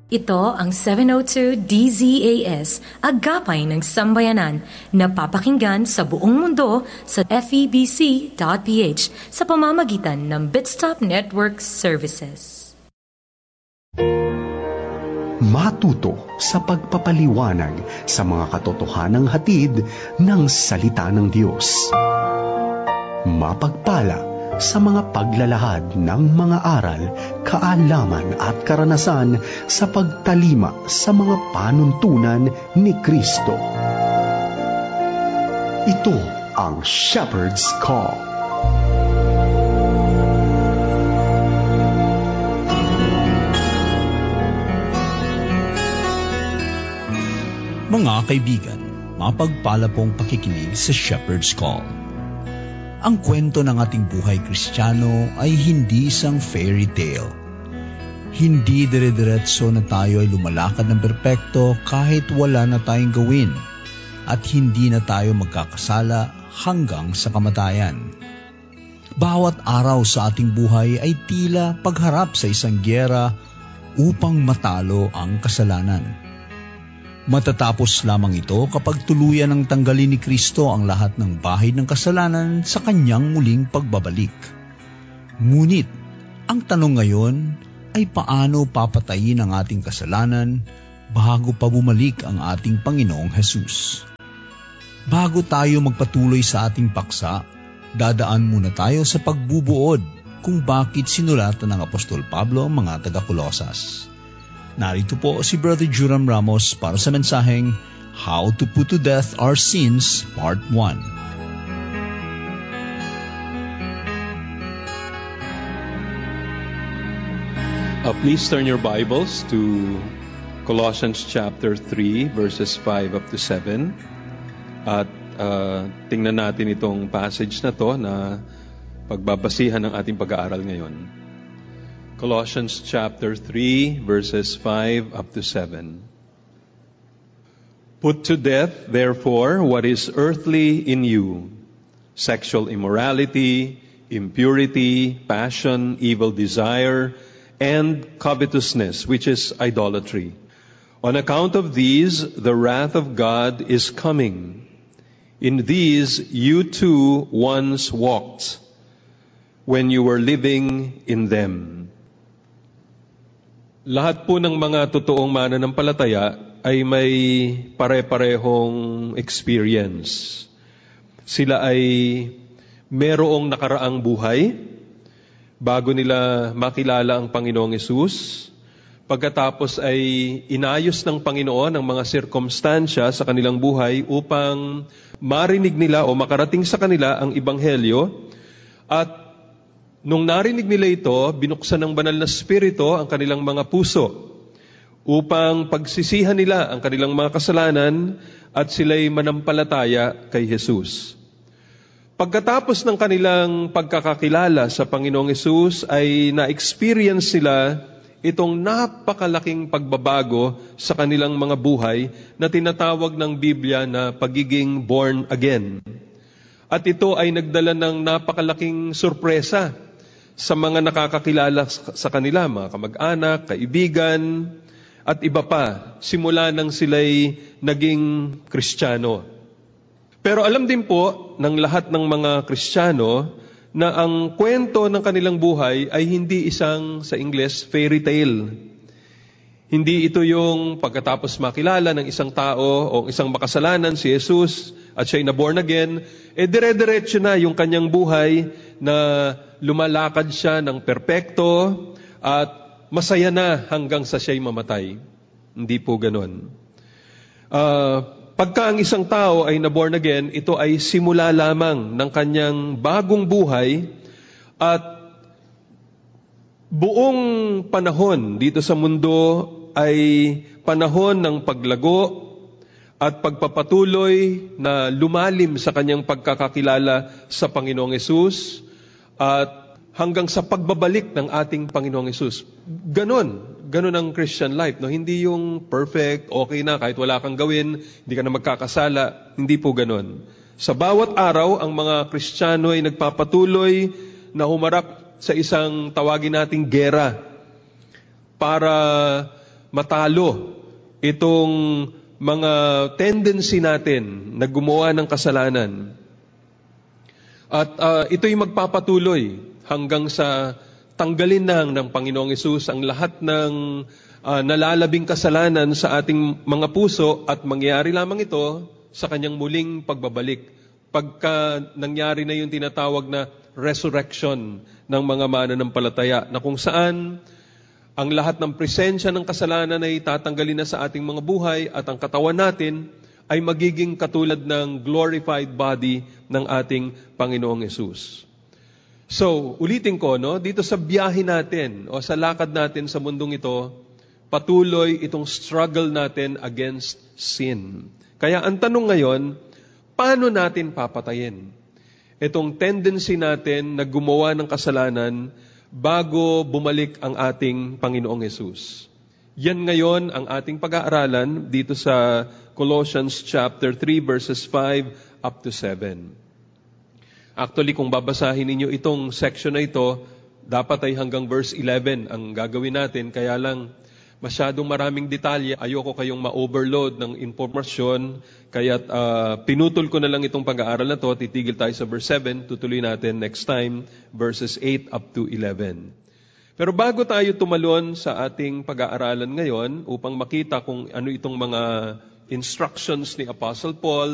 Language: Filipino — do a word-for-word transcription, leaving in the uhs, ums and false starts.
Ito ang seven oh two D Z A S, Agapay ng Sambayanan, napapakinggan sa buong mundo sa F E B C dot P H sa pamamagitan ng Bitstop Network Services. Matuto sa pagpapaliwanag sa mga katotohanang hatid ng salita ng Diyos. Mapagpala sa mga paglalahad ng mga aral, kaalaman at karanasan sa pagtalima sa mga panuntunan ni Kristo. Ito ang Shepherd's Call. Mga kaibigan, mapagpala pong pakikinig sa Shepherd's Call. Ang kwento ng ating buhay Kristiyano ay hindi isang fairy tale. Hindi dire-diretso na tayo ay lumalakad ng perpekto kahit wala na tayong gawin at hindi na tayo magkakasala hanggang sa kamatayan. Bawat araw sa ating buhay ay tila pagharap sa isang gyera upang matalo ang kasalanan. Matatapos lamang ito kapag tuluyan ng tanggalin ni Kristo ang lahat ng bahid ng kasalanan sa kanyang muling pagbabalik. Ngunit, ang tanong ngayon ay paano papatayin ang ating kasalanan bago pa bumalik ang ating Panginoong Hesus. Bago tayo magpatuloy sa ating paksa, dadaan muna tayo sa pagbubuod kung bakit sinulatan ng Apostol Pablo ang mga taga-Kolosas. Narito po si Brother Joram Ramos para sa mensaheng How to Put to Death Our Sins, Part one. Uh, please turn your Bibles to Colossians chapter three, verses five up to seven. At uh, tingnan natin itong passage na to na pagbabasihan ng ating pag-aaral ngayon. Colossians chapter three, verses five up to seven. Put to death, therefore, what is earthly in you: sexual immorality, impurity, passion, evil desire, and covetousness, which is idolatry. On account of these, the wrath of God is coming. In these you too once walked, when you were living in them. Lahat po ng mga totoong mananampalataya ay may pare-parehong experience. Sila ay merong nakaraang buhay bago nila makilala ang Panginoong Hesus. Pagkatapos ay inayos ng Panginoon ang mga sirkumstansya sa kanilang buhay upang marinig nila o makarating sa kanila ang Ebanghelyo. At nung narinig nila ito, binuksan ng banal na Espiritu ang kanilang mga puso upang pagsisihan nila ang kanilang mga kasalanan at sila'y manampalataya kay Jesus. Pagkatapos ng kanilang pagkakakilala sa Panginoong Hesus ay na-experience sila itong napakalaking pagbabago sa kanilang mga buhay na tinatawag ng Biblia na pagiging born again. At ito ay nagdala ng napakalaking sorpresa sa mga nakakakilala sa kanila, mga kamag-anak, kaibigan, at iba pa, simula nang sila'y naging Kristiyano. Pero alam din po ng lahat ng mga Kristiyano na ang kwento ng kanilang buhay ay hindi isang, sa Ingles, fairy tale. Hindi ito yung pagkatapos makilala ng isang tao o isang makasalanan, si Jesus, at siya'y na born again, eh dire-diretso na yung kanyang buhay na lumalakad siya ng perpekto at masaya na hanggang sa siya'y mamatay. Hindi po ganon. Uh, pagka ang isang tao ay na born again, ito ay simula lamang ng kanyang bagong buhay at buong panahon dito sa mundo ay panahon ng paglago at pagpapatuloy na lumalim sa kanyang pagkakakilala sa Panginoong Hesus at hanggang sa pagbabalik ng ating Panginoong Hesus. Ganon. Ganon ang Christian life. No? Hindi yung perfect, okay na, kahit wala kang gawin, hindi ka na magkakasala. Hindi po ganon. Sa bawat araw, ang mga Kristiyano ay nagpapatuloy na humarap sa isang tawagin nating gera para matalo itong mga tendency natin na gumawa ng kasalanan. At uh, ito'y magpapatuloy hanggang sa tanggalin nang ng Panginoong Hesus ang lahat ng uh, nalalabing kasalanan sa ating mga puso at mangyari lamang ito sa kanyang muling pagbabalik. Pagka nangyari na yung tinatawag na resurrection ng mga mananampalataya, na kung saan ang lahat ng presensya ng kasalanan ay tatanggalin na sa ating mga buhay at ang katawan natin ay magiging katulad ng glorified body ng ating Panginoong Hesus. So, ulitin ko, no, dito sa biyahe natin o sa lakad natin sa mundong ito, patuloy itong struggle natin against sin. Kaya ang tanong ngayon, paano natin papatayin itong tendency natin na gumawa ng kasalanan bago bumalik ang ating Panginoong Hesus? Yan ngayon ang ating pag-aaralan dito sa Colossians chapter three verses five up to seven. Actually, kung babasahin ninyo itong section na ito, dapat ay hanggang verse eleven ang gagawin natin. Kaya lang, masyadong maraming detalye. Ayoko kayong ma-overload ng informasyon. Kaya uh, pinutol ko na lang itong pag-aaral na to. Titigil tayo sa verse seven. Tutuloy natin next time, verses eight up to eleven. Pero bago tayo tumalon sa ating pag-aaralan ngayon, upang makita kung ano itong mga instructions ni Apostle Paul